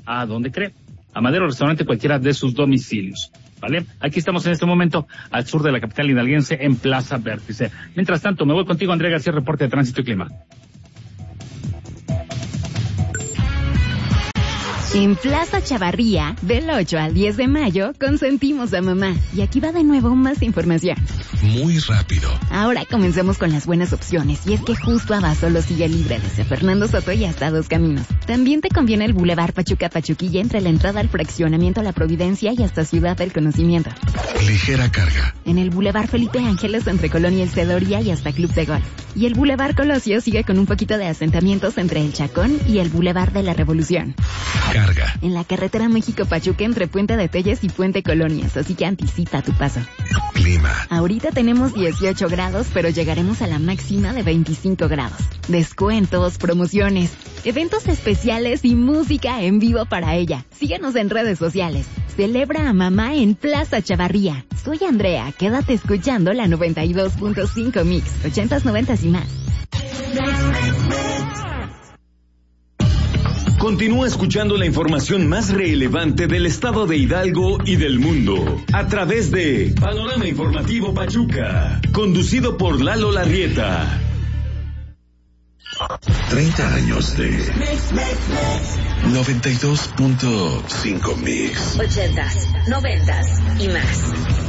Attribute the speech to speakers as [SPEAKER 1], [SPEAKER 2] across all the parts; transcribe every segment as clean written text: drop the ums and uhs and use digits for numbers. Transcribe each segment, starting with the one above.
[SPEAKER 1] ¿A dónde cree? A Madero Restaurante, cualquiera de sus domicilios. ¿Vale? Aquí estamos en este momento al sur de la capital hidalguense, en Plaza Vértice. Mientras tanto, me voy contigo, Andrea García, reporte de tránsito y clima.
[SPEAKER 2] En Plaza Chavarría, del 8 al 10 de mayo, consentimos a mamá. Y aquí va de nuevo más información.
[SPEAKER 3] Muy rápido.
[SPEAKER 2] Ahora comencemos con las buenas opciones. Y es que justo abajo lo sigue libre desde Fernando Soto y hasta Dos Caminos. También te conviene el Boulevard Pachuca-Pachuquilla entre la entrada al fraccionamiento La Providencia y hasta Ciudad del Conocimiento.
[SPEAKER 3] Ligera carga.
[SPEAKER 2] En el Boulevard Felipe Ángeles entre Colón y El Cedoría y hasta Club de Golf. Y el Boulevard Colosio sigue con un poquito de asentamientos entre el Chacón y el Boulevard de la Revolución.
[SPEAKER 3] Carga.
[SPEAKER 2] En la carretera México-Pachuca entre Puente de Telles y Puente Colonias, así que anticipa tu paso.
[SPEAKER 3] Clima.
[SPEAKER 2] Ahorita tenemos 18 grados, pero llegaremos a la máxima de 25 grados. Descuentos, promociones, eventos especiales y música en vivo para ella. Síguenos en redes sociales. Celebra a mamá en Plaza Chavarría. Soy Andrea, quédate escuchando la 92.5 Mix, 80s, 90s y más.
[SPEAKER 4] Continúa escuchando la información más relevante del estado de Hidalgo y del mundo a través de Panorama Informativo Pachuca, conducido por Lalo Larrieta.
[SPEAKER 3] 30 años de 92.5 Mix.
[SPEAKER 5] 80s, 90s y más.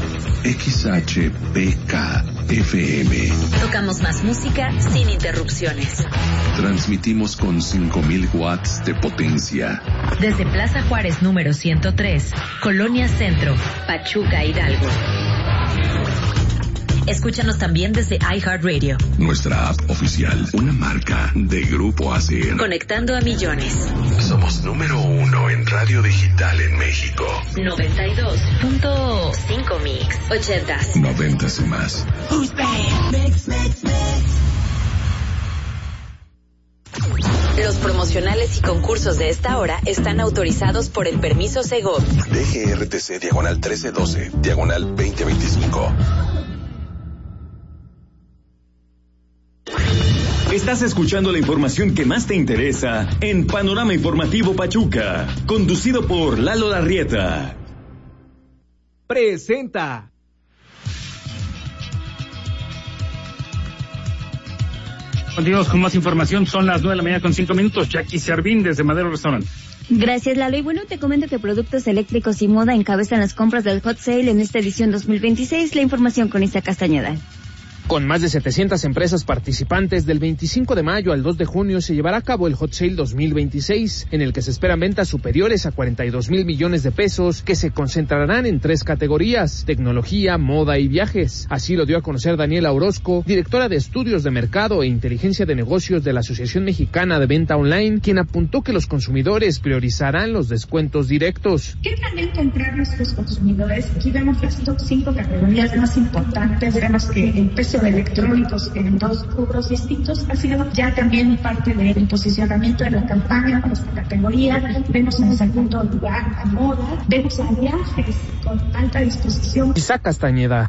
[SPEAKER 3] XHPK-FM.
[SPEAKER 5] Tocamos más música sin interrupciones.
[SPEAKER 3] Transmitimos con 5,000 watts de potencia.
[SPEAKER 5] Desde Plaza Juárez número 103, Colonia Centro, Pachuca, Hidalgo. Escúchanos también desde iHeartRadio.
[SPEAKER 3] Nuestra app oficial, una marca de Grupo ACN.
[SPEAKER 5] Conectando a millones.
[SPEAKER 3] Somos número 1 en radio digital en México.
[SPEAKER 5] 92.5 Mix. 80s.
[SPEAKER 3] 90s y más.
[SPEAKER 5] Los promocionales y concursos de esta hora están autorizados por el permiso Segov.
[SPEAKER 3] DGRTC diagonal 1312, diagonal 2025.
[SPEAKER 4] Estás escuchando la información que más te interesa en Panorama Informativo Pachuca, conducido por Lalo Larrieta.
[SPEAKER 6] Presenta.
[SPEAKER 1] Continuamos con más información, son las 9:05 a.m. Jackie Servín desde Madero Restaurante.
[SPEAKER 7] Gracias, Lalo. Y bueno, te comento que Productos Eléctricos y Moda encabezan las compras del Hot Sale en esta edición 2026. La información con Isa Castañeda.
[SPEAKER 6] Con más de 700 empresas participantes, del 25 de mayo al 2 de junio se llevará a cabo el Hot Sale 2026, en el que se esperan ventas superiores a 42,000 millones de pesos, que se concentrarán en 3 categorías: tecnología, moda y viajes. Así lo dio a conocer Daniela Orozco, directora de Estudios de Mercado e Inteligencia de Negocios de la Asociación Mexicana de Venta Online, quien apuntó que los consumidores priorizarán los descuentos directos.
[SPEAKER 8] ¿Qué también comprar nuestros consumidores? Aquí vemos las 5 categorías más importantes. Vemos que el peso de electrónicos en 2 rubros distintos ha sido ya también parte del posicionamiento de la campaña con esta categoría. Vemos en segundo lugar a moda, vemos a viajes con alta disposición.
[SPEAKER 6] Isa Castañeda.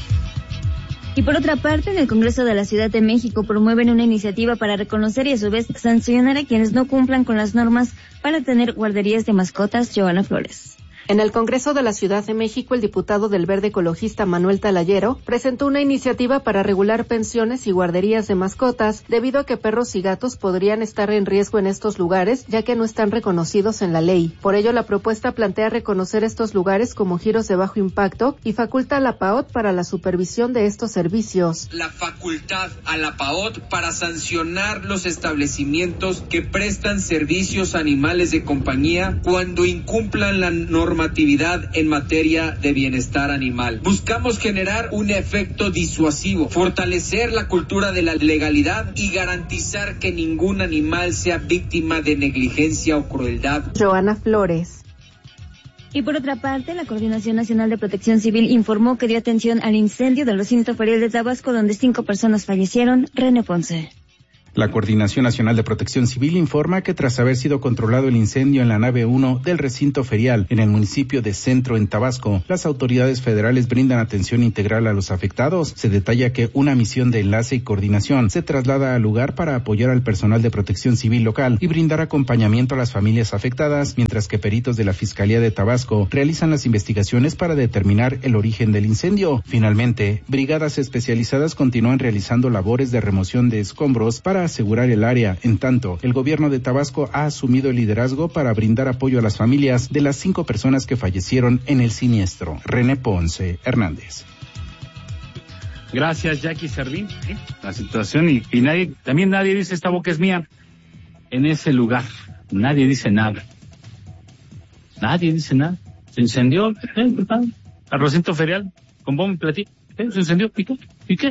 [SPEAKER 7] Y por otra parte, en el Congreso de la Ciudad de México promueven una iniciativa para reconocer y a su vez sancionar a quienes no cumplan con las normas para tener guarderías de mascotas. Joana Flores.
[SPEAKER 9] En el Congreso de la Ciudad de México, el diputado del Verde Ecologista Manuel Talayero presentó una iniciativa para regular pensiones y guarderías de mascotas, debido a que perros y gatos podrían estar en riesgo en estos lugares, ya que no están reconocidos en la ley. Por ello, la propuesta plantea reconocer estos lugares como giros de bajo impacto y faculta a la PAOT para la supervisión de estos servicios.
[SPEAKER 10] La facultad a la PAOT para sancionar los establecimientos que prestan servicios a animales de compañía cuando incumplan la normatividad en materia de bienestar animal. Buscamos generar un efecto disuasivo, fortalecer la cultura de la legalidad y garantizar que ningún animal sea víctima de negligencia o crueldad.
[SPEAKER 9] Joana Flores.
[SPEAKER 7] Y por otra parte, la Coordinación Nacional de Protección Civil informó que dio atención al incendio del recinto ferial de Tabasco, donde 5 personas fallecieron. René Ponce.
[SPEAKER 11] La Coordinación Nacional de Protección Civil informa que tras haber sido controlado el incendio en la nave 1 del recinto ferial en el municipio de Centro en Tabasco, las autoridades federales brindan atención integral a los afectados. Se detalla que una misión de enlace y coordinación se traslada al lugar para apoyar al personal de protección civil local y brindar acompañamiento a las familias afectadas, mientras que peritos de la Fiscalía de Tabasco realizan las investigaciones para determinar el origen del incendio. Finalmente, brigadas especializadas continúan realizando labores de remoción de escombros para asegurar el área. En tanto, el gobierno de Tabasco ha asumido el liderazgo para brindar apoyo a las familias de las 5 personas que fallecieron en el siniestro. René Ponce Hernández.
[SPEAKER 1] Gracias, Jackie Servín. ¿Sí? La situación y nadie dice esta boca es mía en ese lugar. Nadie dice nada. Nadie dice nada. Se incendió el recinto ferial con bomba y platillo. Se incendió. ¿Y qué?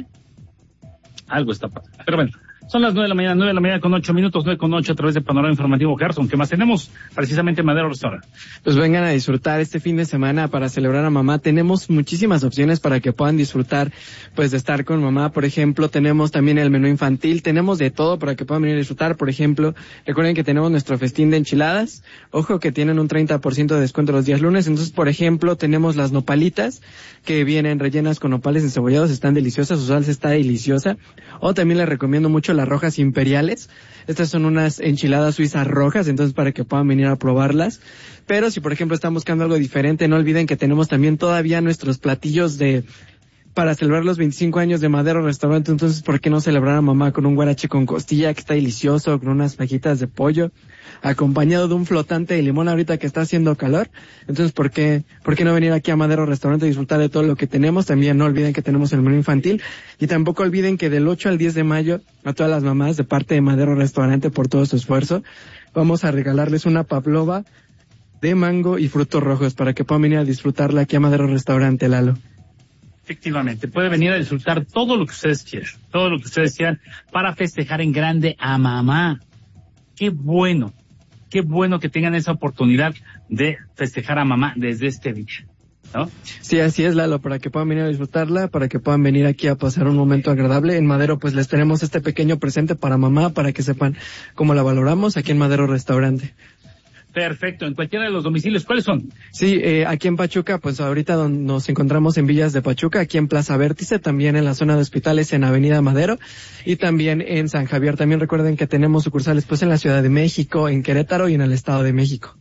[SPEAKER 1] Algo está pasando. Pero bueno. Son las 9 de la mañana con 8 minutos, 9:08 a través de Panorama Informativo Gerson. ¿Qué más tenemos? Precisamente Madero Restaurant.
[SPEAKER 12] Pues vengan a disfrutar este fin de semana para celebrar a mamá. Tenemos muchísimas opciones para que puedan disfrutar, pues, de estar con mamá. Por ejemplo, tenemos también el menú infantil. Tenemos de todo para que puedan venir a disfrutar. Por ejemplo, recuerden que tenemos nuestro festín de enchiladas. Ojo que tienen un 30% de descuento los días lunes. Entonces, por ejemplo, tenemos las nopalitas que vienen rellenas con nopales encebollados. Están deliciosas. Su salsa está deliciosa. O también les recomiendo mucho las rojas imperiales. Estas son unas enchiladas suizas rojas, entonces para que puedan venir a probarlas. Pero si por ejemplo están buscando algo diferente, no olviden que tenemos también todavía nuestros platillos para celebrar los 25 años de Madero Restaurante. Entonces, ¿por qué no celebrar a mamá con un guarache con costilla que está delicioso, con unas fajitas de pollo, acompañado de un flotante de limón ahorita que está haciendo calor? Entonces, ¿por qué no venir aquí a Madero Restaurante y disfrutar de todo lo que tenemos? También no olviden que tenemos el menú infantil y tampoco olviden que del 8 al 10 de mayo a todas las mamás de parte de Madero Restaurante por todo su esfuerzo, vamos a regalarles una pavlova de mango y frutos rojos para que puedan venir a disfrutarla aquí a Madero Restaurante, Lalo.
[SPEAKER 1] Efectivamente, puede venir a disfrutar todo lo que ustedes quieran, para festejar en grande a mamá. Qué bueno que tengan esa oportunidad de festejar a mamá desde este día, ¿no?
[SPEAKER 12] Sí, así es, Lalo, para que puedan venir a disfrutarla, para que puedan venir aquí a pasar un momento agradable. En Madero, pues les tenemos este pequeño presente para mamá, para que sepan cómo la valoramos aquí en Madero Restaurante.
[SPEAKER 1] Perfecto, en cualquiera de los domicilios, ¿cuáles son?
[SPEAKER 12] Sí, aquí en Pachuca, pues ahorita donde nos encontramos en Villas de Pachuca, aquí en Plaza Vértice, también en la zona de hospitales en Avenida Madero y también en San Javier. También recuerden que tenemos sucursales pues en la Ciudad de México, en Querétaro y en el Estado de México.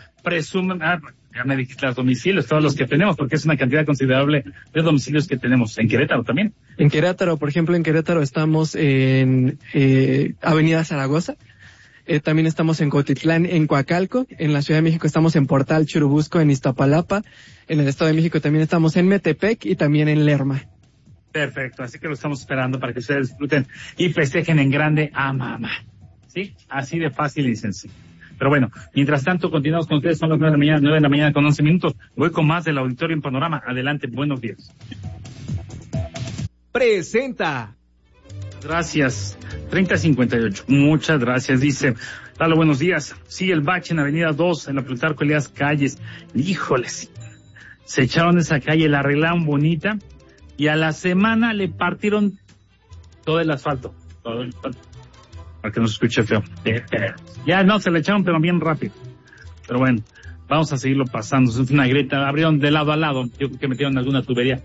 [SPEAKER 1] Ya me dijiste los domicilios, todos los que tenemos, porque es una cantidad considerable de domicilios que tenemos. ¿En Querétaro también?
[SPEAKER 12] En Querétaro, por ejemplo, en Querétaro estamos en Avenida Zaragoza. También estamos en Cotitlán, en Coacalco. En la Ciudad de México estamos en Portal Churubusco, en Iztapalapa. En el Estado de México también estamos en Metepec y también en Lerma.
[SPEAKER 1] Perfecto, así que lo estamos esperando para que ustedes disfruten y festejen en grande a mamá. ¿Sí? Así de fácil y sencillo. Pero bueno, mientras tanto, continuamos con ustedes, son las 9 de la mañana con 11 minutos. Voy con más del Auditorio en Panorama. Adelante, buenos días.
[SPEAKER 13] Presenta.
[SPEAKER 1] Gracias. 3058. Muchas gracias. Dice, Lalo, buenos días. Sí, el bache en Avenida 2, en la Plutarco Elías Calles. Híjoles. Se echaron esa calle, la arreglaron bonita y a la semana le partieron todo el asfalto. Para que no se escuche feo. Ya no, se le echaron pero bien rápido. Pero bueno, vamos a seguirlo pasando. Es una grieta, abrieron de lado a lado. Yo creo que metieron alguna tubería.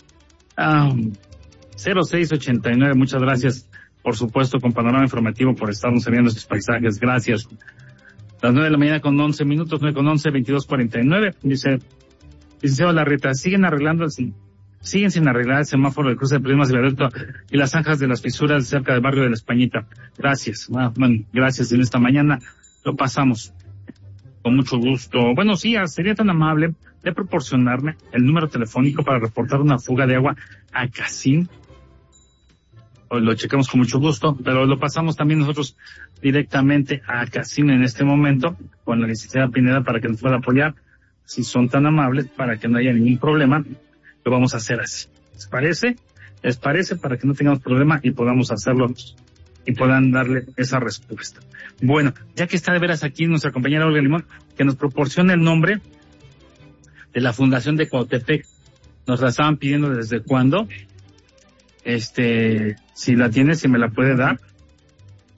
[SPEAKER 1] 0689, muchas gracias, por supuesto, con Panorama Informativo por estarnos enviando estos paisajes, gracias. Las 9 de la mañana con 11 minutos, 9 con 11, 22:49, dice, licenciado Larreta, siguen sin arreglar el semáforo de cruce de Prismas y Viaducto y las zanjas de las fisuras cerca del barrio de La Españita. Gracias, bueno, gracias, en esta mañana lo pasamos con mucho gusto. Bueno, sí, sería tan amable de proporcionarme el número telefónico para reportar una fuga de agua a Casín. Lo checamos con mucho gusto, pero lo pasamos también nosotros directamente a Casín en este momento con la licenciada Pineda para que nos pueda apoyar. Si son tan amables, para que no haya ningún problema, lo vamos a hacer así. ¿Les parece? ¿Les parece? Para que no tengamos problema y podamos hacerlo y puedan darle esa respuesta. Bueno, ya que está de veras aquí nuestra compañera Olga Limón, que nos proporcione el nombre de la Fundación de Coatepec. Nos la estaban pidiendo desde cuándo. Si la tiene, si me la puede dar.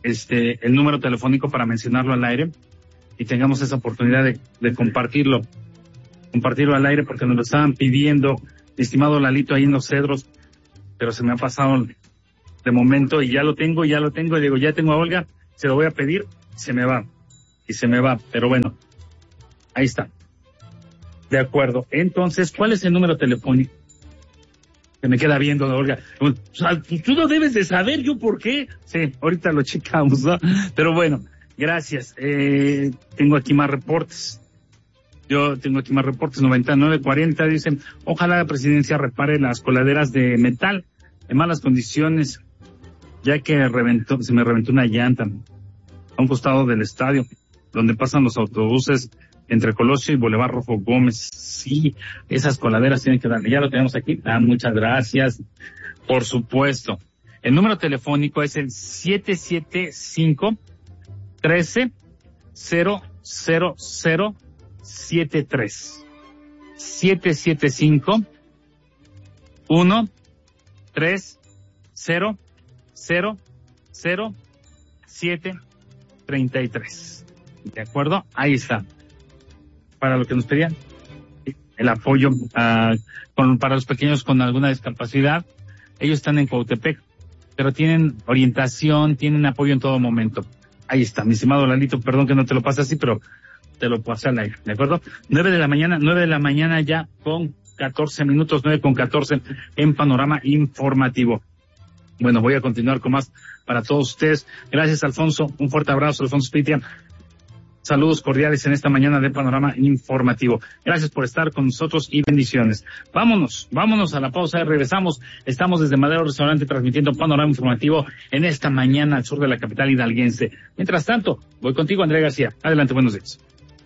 [SPEAKER 1] el número telefónico para mencionarlo al aire y tengamos esa oportunidad de compartirlo al aire, porque nos lo estaban pidiendo, estimado Lalito, ahí en Los Cedros, pero se me ha pasado de momento y ya lo tengo, y digo, ya tengo a Olga, se lo voy a pedir, se me va, pero bueno, ahí está. De acuerdo. Entonces, ¿cuál es el número telefónico? Que me queda viendo, Olga. O sea, tú no debes de saber, ¿yo por qué? Sí, ahorita lo checamos, ¿no? Pero bueno, gracias. Tengo aquí más reportes. 9940, dicen, ojalá la presidencia repare las coladeras de metal en malas condiciones, ya que se me reventó una llanta a un costado del estadio, donde pasan los autobuses entre Colosio y Boulevard Rojo Gómez. Sí, esas coladeras tienen que darle. Ya lo tenemos aquí. Muchas gracias. Por supuesto. El número telefónico es el 775-13-00073. 775-1-3-0-0-0-7-33. ¿De acuerdo? Ahí está. Para lo que nos pedían, el apoyo para los pequeños con alguna discapacidad. Ellos están en Cuautepec, pero tienen orientación, tienen apoyo en todo momento. Ahí está, mi estimado Lalito, perdón que no te lo pase así, pero te lo pasé al aire, ¿de acuerdo? 9 de la mañana ya con 14 minutos, 9:14 en Panorama Informativo. Bueno, voy a continuar con más para todos ustedes. Gracias, Alfonso. Un fuerte abrazo, Alfonso Spitia. Saludos cordiales en esta mañana de Panorama Informativo. Gracias por estar con nosotros y bendiciones. Vámonos a la pausa y regresamos. Estamos desde Madero Restaurante transmitiendo Panorama Informativo en esta mañana al sur de la capital hidalguense. Mientras tanto, voy contigo, Andrea García. Adelante, buenos días.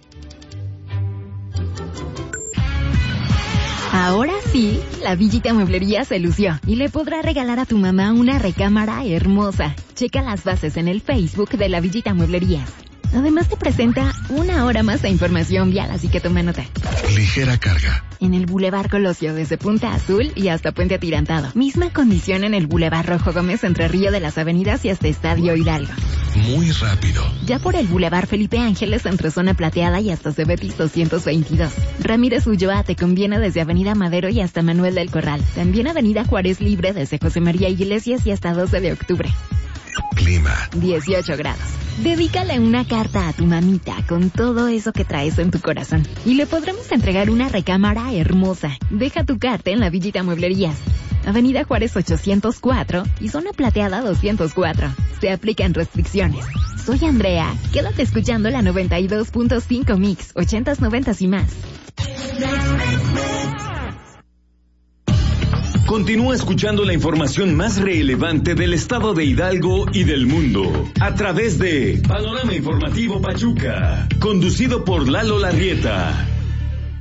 [SPEAKER 2] Ahora sí, la Villita Mueblería se lució y le podrá regalar a tu mamá una recámara hermosa. Checa las bases en el Facebook de la Villita Mueblería. Además te presenta una hora más de información vial, así que toma nota.
[SPEAKER 3] Ligera carga.
[SPEAKER 2] En el Boulevard Colosio, desde Punta Azul y hasta Puente Atirantado. Misma condición en el Boulevard Rojo Gómez, entre Río de las Avenidas y hasta Estadio Hidalgo.
[SPEAKER 3] Muy rápido.
[SPEAKER 2] Ya por el Boulevard Felipe Ángeles, entre Zona Plateada y hasta Cebetis 222. Ramírez Ulloa te conviene desde Avenida Madero y hasta Manuel del Corral. También Avenida Juárez Libre desde José María Iglesias y hasta 12 de octubre.
[SPEAKER 3] Clima.
[SPEAKER 2] 18 grados. Dedícale una carta a tu mamita con todo eso que traes en tu corazón. Y le podremos entregar una recámara hermosa. Deja tu carta en la Villita Mueblerías. Avenida Juárez 804 y Zona Plateada 204. Se aplican restricciones. Soy Andrea. Quédate escuchando la 92.5 Mix, 80s, 90s y más.
[SPEAKER 4] Continúa escuchando la información más relevante del estado de Hidalgo y del mundo a través de Panorama Informativo Pachuca, conducido por Lalo Larrieta.